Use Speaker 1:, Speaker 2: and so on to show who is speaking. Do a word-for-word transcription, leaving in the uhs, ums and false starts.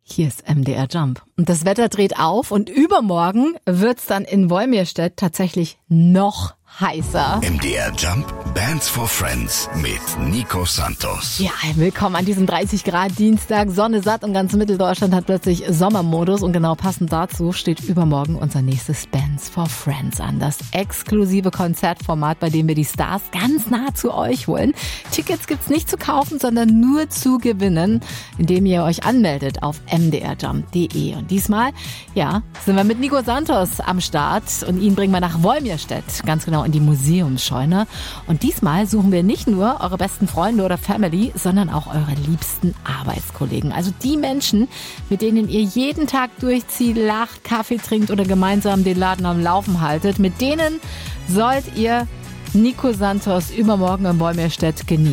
Speaker 1: Hier ist M D R Jump. Und das Wetter dreht auf und übermorgen wird's dann in Wolmirstedt tatsächlich noch heißer.
Speaker 2: M D R Jump, Bands for Friends mit Nico Santos.
Speaker 1: Ja, willkommen an diesem dreißig Grad Dienstag. Sonne satt und ganz Mitteldeutschland hat plötzlich Sommermodus. Und genau passend dazu steht übermorgen unser nächstes Bands for Friends an. Das exklusive Konzertformat, bei dem wir die Stars ganz nah zu euch holen. Tickets gibt's nicht zu kaufen, sondern nur zu gewinnen, indem ihr euch anmeldet auf m d r jump punkt d e. Und diesmal, ja, sind wir mit Nico Santos am Start und ihn bringen wir nach Wolmirstedt, ganz genau in die Museumsscheune. Und diesmal suchen wir nicht nur eure besten Freunde oder Family, sondern auch eure liebsten Arbeitskollegen. Also die Menschen, mit denen ihr jeden Tag durchzieht, lacht, Kaffee trinkt oder gemeinsam den Laden am Laufen haltet. Mit denen sollt ihr Nico Santos übermorgen in Wolmirstedt genießen.